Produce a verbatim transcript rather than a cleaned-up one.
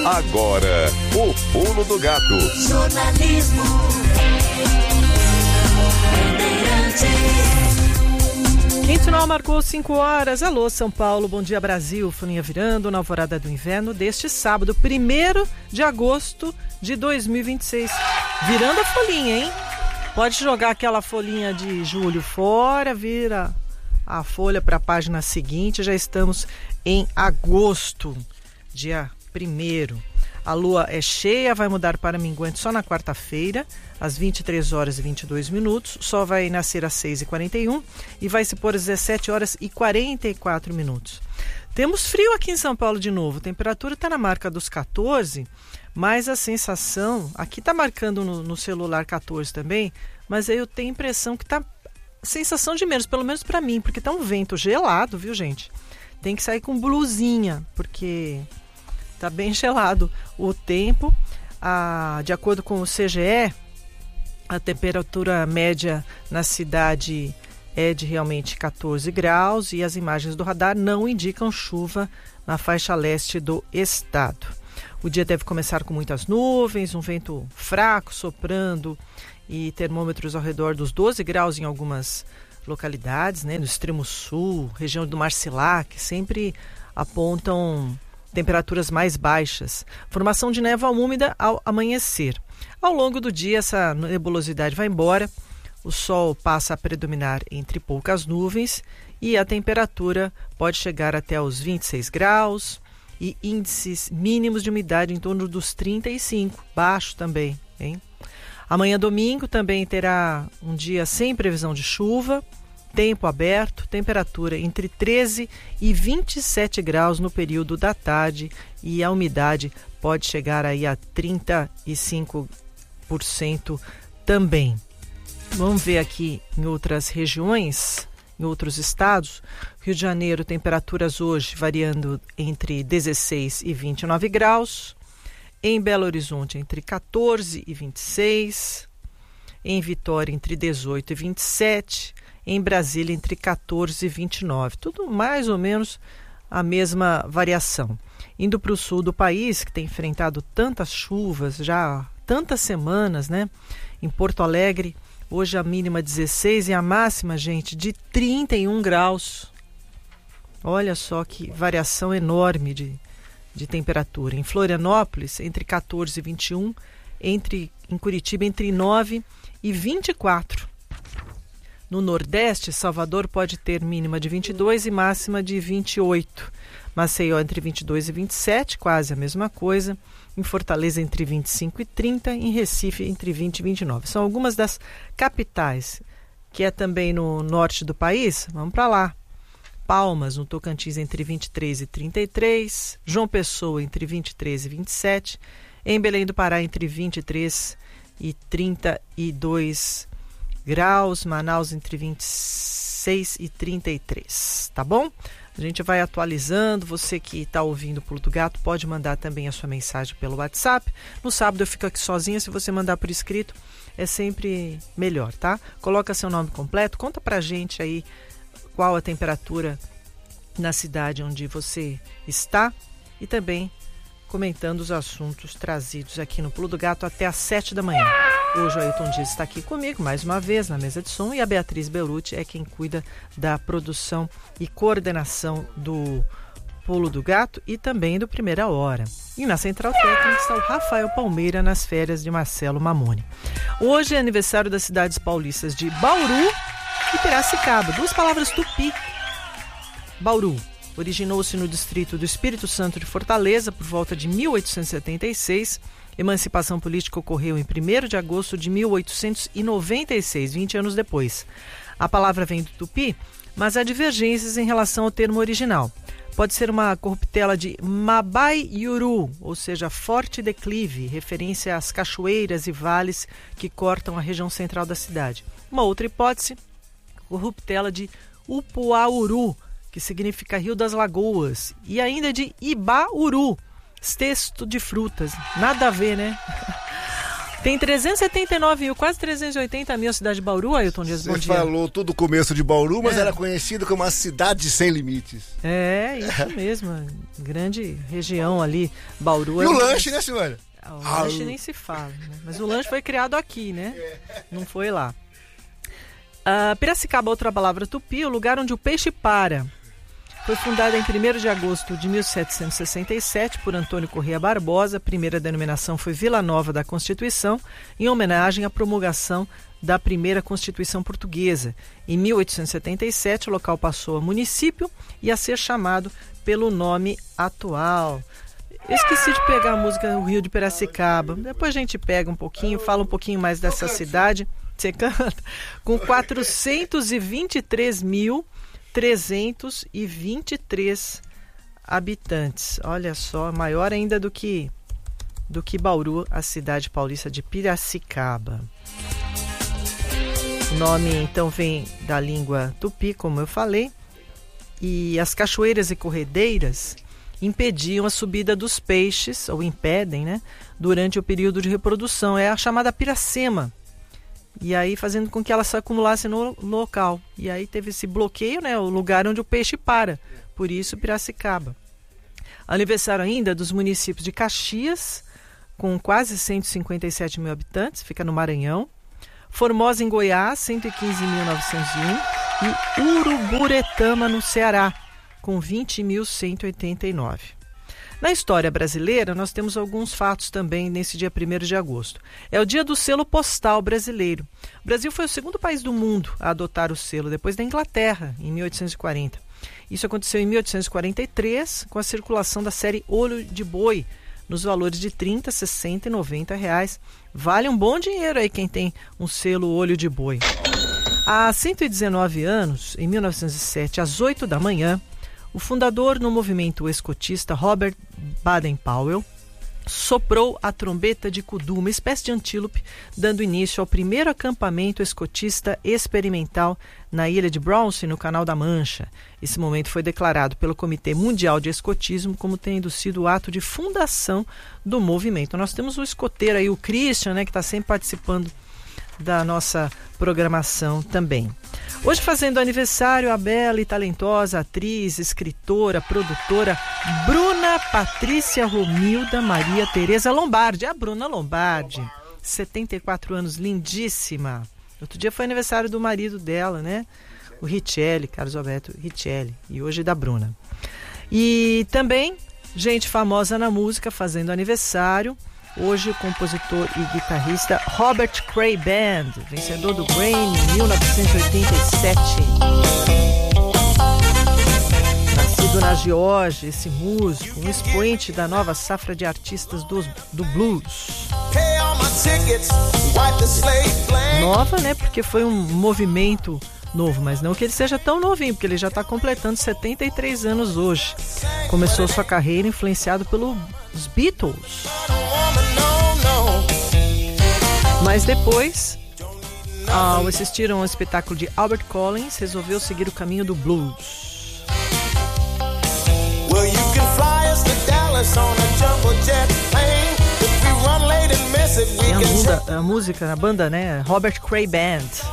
Agora, o Pulo do Gato. Jornalismo. Quintonal marcou cinco horas. Alô, São Paulo, bom dia, Brasil. Folhinha virando na alvorada do inverno deste sábado, primeiro de agosto de dois mil e vinte e seis. Virando a folhinha, hein? Pode jogar aquela folhinha de julho fora, vira a folha para a página seguinte. Já estamos em agosto, dia primeiro. A lua é cheia, vai mudar para minguante só na quarta-feira, às vinte e três horas e vinte e dois minutos. O sol vai nascer às seis e quarenta e um e vai se pôr às dezessete horas e quarenta e quatro minutos. Temos frio aqui em São Paulo de novo. A temperatura está na marca dos quatorze, mas a sensação... Aqui está marcando no, no celular quatorze também, mas aí eu tenho a impressão que está sensação de menos, pelo menos para mim, porque está um vento gelado, viu, gente? Tem que sair com blusinha, porque... Está bem gelado o tempo. Ah, de acordo com o C G E, a temperatura média na cidade é de realmente quatorze graus e as imagens do radar não indicam chuva na faixa leste do estado. O dia deve começar com muitas nuvens, um vento fraco soprando e termômetros ao redor dos doze graus em algumas localidades, né? No extremo sul, região do Marcilac, sempre apontam temperaturas mais baixas. Formação de névoa úmida ao amanhecer. Ao longo do dia, essa nebulosidade vai embora, o sol passa a predominar entre poucas nuvens e a temperatura pode chegar até os vinte e seis graus e índices mínimos de umidade em torno dos trinta e cinco, baixo também, hein? Amanhã, domingo, também terá um dia sem previsão de chuva, tempo aberto, temperatura entre treze e vinte e sete graus no período da tarde e a umidade pode chegar aí a trinta e cinco por cento também. Vamos ver aqui em outras regiões, em outros estados. Rio de Janeiro, temperaturas hoje variando entre dezesseis e vinte e nove graus. Em Belo Horizonte, entre quatorze e vinte e seis. Em Vitória, entre dezoito e vinte e sete. Em Brasília, entre quatorze e vinte e nove. Tudo mais ou menos a mesma variação. Indo para o sul do país, que tem enfrentado tantas chuvas, já há tantas semanas, né? Em Porto Alegre, hoje a mínima dezesseis e a máxima, gente, de trinta e um graus. Olha só que variação enorme de, de temperatura. Em Florianópolis, entre quatorze e vinte e um. Entre, em Curitiba, entre nove e vinte e quatro. No Nordeste, Salvador pode ter mínima de vinte e dois e máxima de vinte e oito. Maceió entre vinte e dois e vinte e sete, quase a mesma coisa. Em Fortaleza entre vinte e cinco e trinta. Em Recife entre vinte e vinte e nove. São algumas das capitais, que é também no norte do país. Vamos para lá. Palmas, no Tocantins, entre vinte e três e trinta e três. João Pessoa, entre vinte e três e vinte e sete. Em Belém do Pará, entre vinte e três e trinta e dois graus, Manaus entre vinte e seis e trinta e três, tá bom? A gente vai atualizando, você que está ouvindo o Pulo do Gato pode mandar também a sua mensagem pelo WhatsApp. No sábado eu fico aqui sozinha, se você mandar por escrito é sempre melhor, tá? Coloca seu nome completo, conta pra gente aí qual a temperatura na cidade onde você está e também comentando os assuntos trazidos aqui no Pulo do Gato até às sete da manhã. Hoje o Ailton Dias está aqui comigo, mais uma vez, na mesa de som, e a Beatriz Belucci é quem cuida da produção e coordenação do Pulo do Gato e também do Primeira Hora. E na Central Técnica está o Rafael Palmeira nas férias de Marcelo Mamone. Hoje é aniversário das cidades paulistas de Bauru e Piracicaba, duas palavras tupi. Bauru originou-se no distrito do Espírito Santo de Fortaleza por volta de mil oitocentos e setenta e seis. Emancipação política ocorreu em primeiro de agosto de mil oitocentos e noventa e seis, vinte anos depois. A palavra vem do tupi, mas há divergências em relação ao termo original. Pode ser uma corruptela de Mabai-Yuru, ou seja, forte declive, referência às cachoeiras e vales que cortam a região central da cidade. Uma outra hipótese, corruptela de Upuauru, que significa Rio das Lagoas, e ainda de Ibauru, cesto de frutas. Nada a ver, né? Tem trezentos e setenta e nove mil, quase trezentos e oitenta mil a cidade de Bauru, Ailton Dias, bom dia. Você falou tudo o começo de Bauru, mas é. era conhecido como a cidade sem limites. É, isso mesmo, grande região ali, Bauru. E é o um... lanche, né, senhora? Ah, o ah, lanche nem se fala, né? Mas o lanche foi criado aqui, né? Não foi lá. Uh, Piracicaba, outra palavra tupi, o lugar onde o peixe para. Foi fundada em primeiro de agosto de mil setecentos e sessenta e sete por Antônio Corrêa Barbosa. A primeira denominação foi Vila Nova da Constituição, em homenagem à promulgação da primeira Constituição Portuguesa. Em mil oitocentos e setenta e sete, o local passou a município e a ser chamado pelo nome atual. Eu esqueci de pegar a música do Rio de Piracicaba. Depois a gente pega um pouquinho, fala um pouquinho mais dessa cidade. Você canta? Com quatrocentos e vinte e três mil trezentos e vinte e três habitantes. Olha só, maior ainda do que, do que Bauru, a cidade paulista de Piracicaba. O nome, então, vem da língua tupi, como eu falei, e as cachoeiras e corredeiras impediam a subida dos peixes, ou impedem, né, durante o período de reprodução. É a chamada piracema. E aí fazendo com que ela se acumulasse no local. E aí teve esse bloqueio, né, o lugar onde o peixe para. Por isso, Piracicaba. Aniversário ainda dos municípios de Caxias, com quase cento e cinquenta e sete mil habitantes, fica no Maranhão. Formosa, em Goiás, cento e quinze mil novecentos e um. E Uruburetama, no Ceará, com vinte mil cento e oitenta e nove. Na história brasileira, nós temos alguns fatos também nesse dia primeiro de agosto. É o dia do selo postal brasileiro. O Brasil foi o segundo país do mundo a adotar o selo, depois da Inglaterra, em mil oitocentos e quarenta. Isso aconteceu em mil oitocentos e quarenta e três, com a circulação da série Olho de Boi, nos valores de trinta, sessenta e noventa reais. Vale um bom dinheiro aí quem tem um selo Olho de Boi. Há cento e dezenove anos, em mil novecentos e sete, às oito da manhã, o fundador no movimento escotista, Robert Baden-Powell, soprou a trombeta de kudu, uma espécie de antílope, dando início ao primeiro acampamento escotista experimental na ilha de Brownsea, no Canal da Mancha. Esse momento foi declarado pelo Comitê Mundial de Escotismo como tendo sido o ato de fundação do movimento. Nós temos o escoteiro aí, o Christian, né, que está sempre participando da nossa programação também. Hoje fazendo aniversário a bela e talentosa atriz, escritora, produtora Bruna Patrícia Romilda Maria Tereza Lombardi. A Bruna Lombardi, setenta e quatro anos, lindíssima. Outro dia foi aniversário do marido dela, né? O Richelli, Carlos Alberto Richelli. E hoje da Bruna. E também gente famosa na música fazendo aniversário. Hoje o compositor e guitarrista Robert Cray Band, vencedor do Grammy em mil novecentos e oitenta e sete. Nascido na Geórgia, esse músico, um expoente da nova safra de artistas do, do blues. Nova, né? Porque foi um movimento novo, mas não que ele seja tão novinho, porque ele já está completando setenta e três anos hoje. Começou sua carreira influenciado pelos Beatles. Mas depois, ao assistir a um espetáculo de Albert Collins, resolveu seguir o caminho do blues. Tem a, muda, a música, a banda, né? Robert Cray Band.